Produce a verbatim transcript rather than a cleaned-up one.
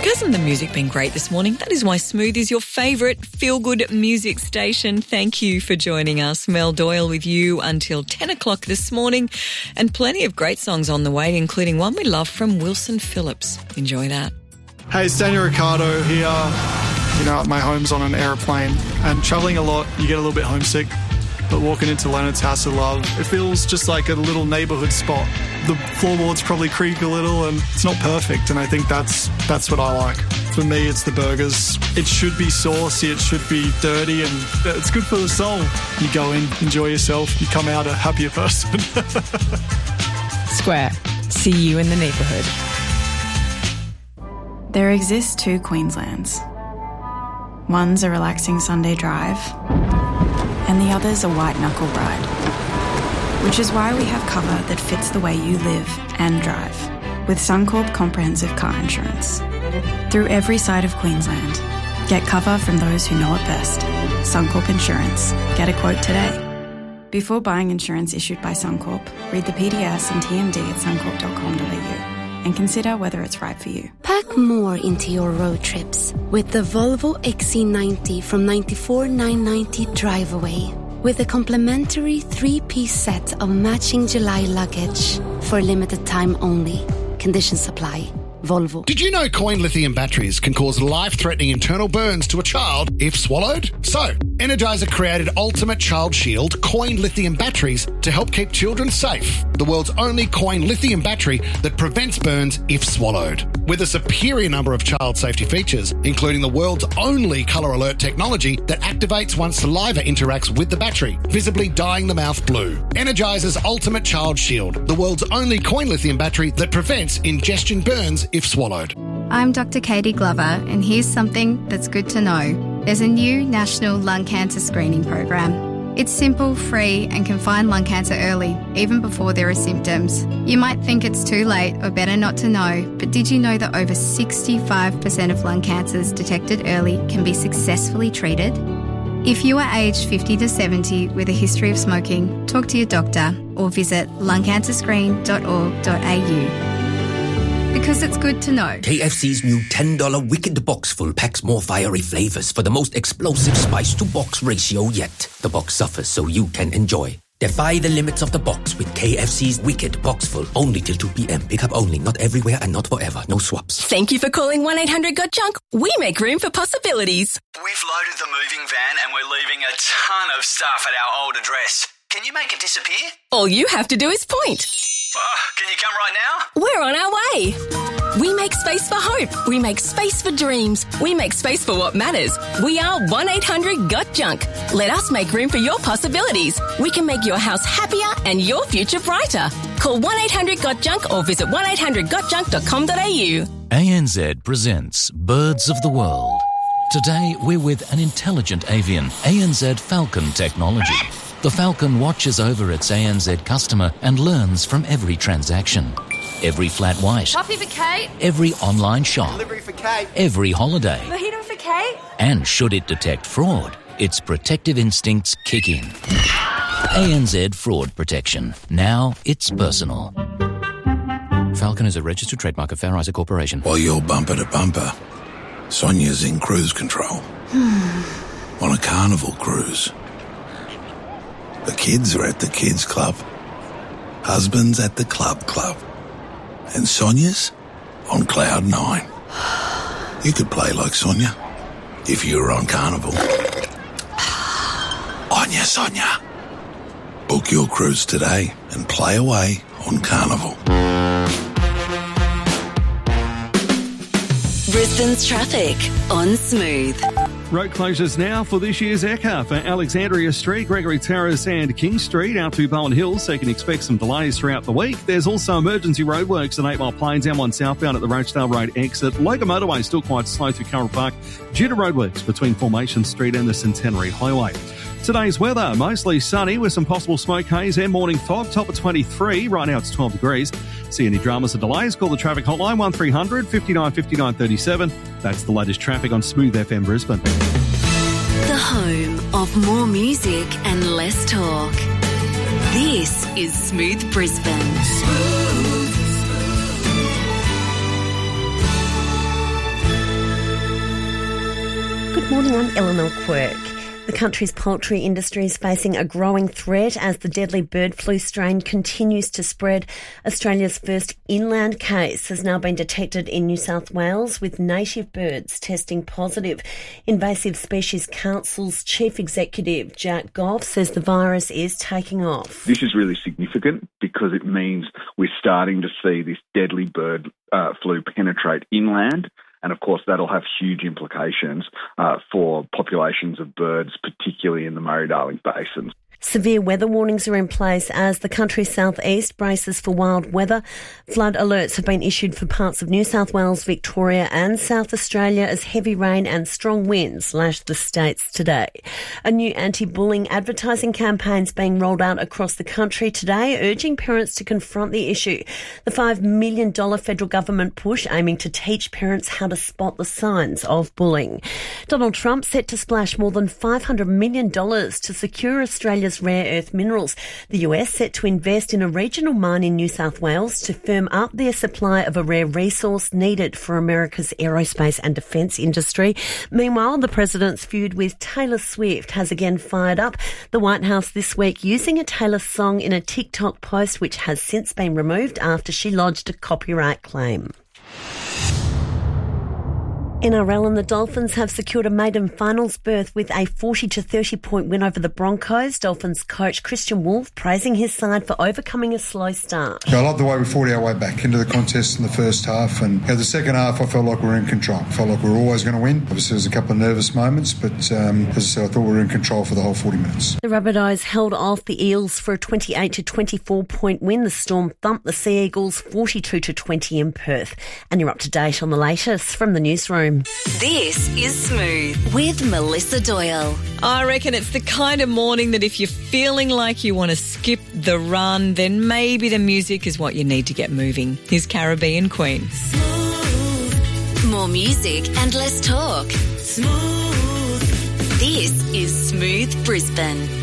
Look, hasn't the music been great this morning? That is why Smooth is your favourite feel-good music station. Thank you for joining us. Mel Doyle with you until ten o'clock this morning, and plenty of great songs on the way, including one we love from Wilson Phillips. Enjoy that. Hey, it's Daniel Ricciardo here. You know, my home's on an aeroplane, and travelling a lot, you get a little bit homesick. But walking into Leonard's House of Love, it feels just like a little neighbourhood spot. The floorboards probably creak a little, and it's not perfect, and I think that's that's what I like. For me, it's the burgers. It should be saucy, it should be dirty, and it's good for the soul. You go in, enjoy yourself, you come out a happier person. Square. See you in the neighbourhood. There exist two Queenslands. One's a relaxing Sunday drive, and the other's a white-knuckle ride. Which is why we have cover that fits the way you live and drive, with Suncorp Comprehensive Car Insurance. Through every side of Queensland, get cover from those who know it best. Suncorp Insurance. Get a quote today. Before buying insurance issued by Suncorp, read the P D S and T M D at suncorp dot com dot a u and consider whether it's right for you. Pack more into your road trips with the Volvo X C ninety from ninety-four thousand nine hundred ninety Drive Away. With a complimentary three-piece set of matching July luggage for a limited time only. Conditions apply. Volvo. Did you know coin lithium batteries can cause life-threatening internal burns to a child if swallowed? So, Energizer created Ultimate Child Shield coin lithium batteries to help keep children safe. The world's only coin lithium battery that prevents burns if swallowed. With a superior number of child safety features, including the world's only colour alert technology that activates once saliva interacts with the battery, visibly dyeing the mouth blue. Energizer's Ultimate Child Shield, the world's only coin lithium battery that prevents ingestion burns if swallowed. I'm Doctor Katie Glover, and here's something that's good to know. There's a new national lung cancer screening program. It's simple, free, and can find lung cancer early, even before there are symptoms. You might think it's too late or better not to know, but did you know that over sixty-five percent of lung cancers detected early can be successfully treated? If you are aged fifty to seventy with a history of smoking, talk to your doctor or visit lung cancer screen dot org dot a u. Because it's good to know. K F C's new ten dollar Wicked Box Full packs more fiery flavours for the most explosive spice-to-box ratio yet. The box suffers so you can enjoy. Defy the limits of the box with K F C's Wicked Box Full. Only till two p.m. Pick up only. Not everywhere and not forever. No swaps. Thank you for calling one eight hundred got junk. We make room for possibilities. We've loaded the moving van and we're leaving a ton of stuff at our old address. Can you make it disappear? All you have to do is point. Oh, can you come right now? We're on our way. We make space for hope. We make space for dreams. We make space for what matters. We are one eight hundred got junk. Let us make room for your possibilities. We can make your house happier and your future brighter. Call one eight hundred got junk or visit one eight hundred got junk dot com dot a u. A N Z presents Birds of the World. Today we're with an intelligent avian, A N Z Falcon technology. The Falcon watches over its A N Z customer and learns from every transaction. Every flat white. Coffee for Kate. Every online shop. Delivery for Kate. Every holiday. Mojito for Kate. And should it detect fraud, its protective instincts kick in. A N Z Fraud Protection. Now it's personal. Falcon is a registered trademark of Fair Isaac Corporation. While you're bumper to bumper, Sonia's in cruise control. On a carnival cruise. The kids are at the kids club. Husband's at the club club. And Sonia's on cloud nine. You could play like Sonia if you were on Carnival. Onya Sonia. Book your cruise today and play away on Carnival. Brisbane's traffic on Smooth. Road closures now for this year's E C A for Alexandria Street, Gregory Terrace and King Street out to Bowen Hills, so you can expect some delays throughout the week. There's also emergency roadworks at eight Mile Plains, M one southbound at the Rochedale Road exit. Logan Motorway still quite slow through Currell Park due to roadworks between Formation Street and the Centenary Highway. Today's weather, mostly sunny with some possible smoke haze and morning fog, top of twenty-three. Right now it's twelve degrees. See any dramas or delays, call the traffic hotline one three hundred fifty-nine fifty-nine thirty-seven. That's the latest traffic on Smooth F M Brisbane. The home of more music and less talk. This is Smooth Brisbane. Smooth. Good morning, I'm Eleanor Quirk. The country's poultry industry is facing a growing threat as the deadly bird flu strain continues to spread. Australia's first inland case has now been detected in New South Wales, with native birds testing positive. Invasive Species Council's Chief Executive Jack Goff says the virus is taking off. This is really significant because it means we're starting to see this deadly bird uh, flu penetrate inland. And, of course, that'll have huge implications uh, for populations of birds, particularly in the Murray-Darling Basin. Severe weather warnings are in place as the country's southeast braces for wild weather. Flood alerts have been issued for parts of New South Wales, Victoria and South Australia as heavy rain and strong winds lashed the states today. A new anti-bullying advertising campaign is being rolled out across the country today, urging parents to confront the issue. The five million dollars federal government push aiming to teach parents how to spot the signs of bullying. Donald Trump set to splash more than five hundred million dollars to secure Australia's rare earth minerals. The U S set to invest in a regional mine in New South Wales to firm up their supply of a rare resource needed for America's aerospace and defence industry. Meanwhile, the president's feud with Taylor Swift has again fired up. The White House this week using a Taylor song in a TikTok post, which has since been removed after she lodged a copyright claim. N R L and the Dolphins have secured a maiden finals berth with a forty to thirty point win over the Broncos. Dolphins coach Christian Wolf praising his side for overcoming a slow start. I love the way we fought our way back into the contest in the first half, and in the second half I felt like we were in control. I felt like we were always going to win. Obviously there was a couple of nervous moments, but um, as I said, I thought we were in control for the whole forty minutes. The Rabbitohs held off the Eels for a twenty-eight to twenty-four point win. The Storm thumped the Sea Eagles forty-two to twenty in Perth. And you're up to date on the latest from the newsroom. This is Smooth with Melissa Doyle. I reckon it's the kind of morning that if you're feeling like you want to skip the run, then maybe the music is what you need to get moving. Here's Caribbean Queen. Smooth. More music and less talk. Smooth. This is Smooth Brisbane.